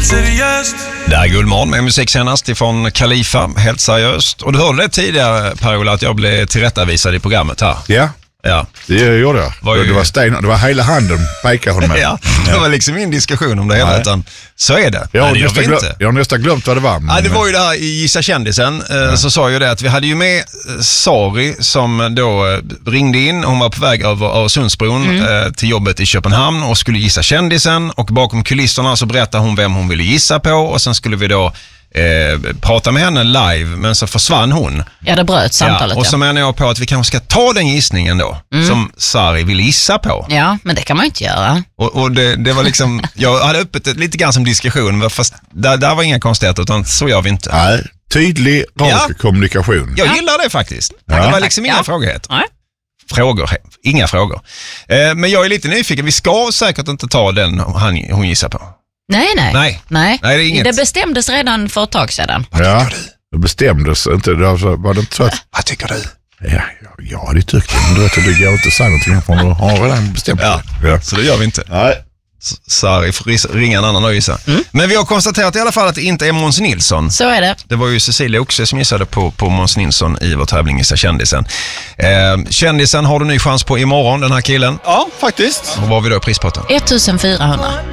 helt seriöst. Det är Guldmorgon med musik senast ifrån Khalifa, helt seriöst. Och du hörde det tidigare, Per-Ola, att jag blev tillrättavisad i programmet här. Ja, det gjorde jag. Det var hela handen pekade hon med. Ja, det var liksom ingen diskussion om det hela, utan så är det. Jag har nästan glömt vad det var. Ja, det var ju det här i Gissa kändisen, så sa ju det att vi hade ju med Sari som då ringde in. Hon var på väg över Öresundsbron till jobbet i Köpenhamn och skulle gissa kändisen, och bakom kulisserna så berättade hon vem hon ville gissa på, och sen skulle vi då prata med henne live, men så försvann hon. Ja, det bröt samtalet. Och så menar jag på att vi kanske ska ta den gissningen då, som Sari vill gissa på. Ja, men det kan man ju inte göra. Och det var liksom, jag hade öppet lite grann som diskussion, fast där var inga konstigheter, utan så gör vi inte. Nej, tydlig, rak kommunikation. Jag gillar det faktiskt. Det var liksom inga frågor. Inga frågor. Men jag är lite nyfiken, vi ska säkert inte ta den hon gissar på. Nej. Det är inget. Det bestämdes redan för ett tag sedan. Ja, det bestämdes inte. Var det inte så att... Vad tycker du? Ja, det tyckte jag. Men du vet, det går inte att säga någonting, för du har redan bestämt det. Ja, så det gör vi inte. Nej. Sari får ringa en annan och gissa. Men vi har konstaterat i alla fall att det inte är Måns Nilsson. Så är det. Det var ju Cecilia Oxe som gissade på Måns Nilsson i vår tävling Gissa kändisen. Kändisen har du ny chans på imorgon, den här killen. Ja, faktiskt. Och vad har vi då i prispotten? 1400.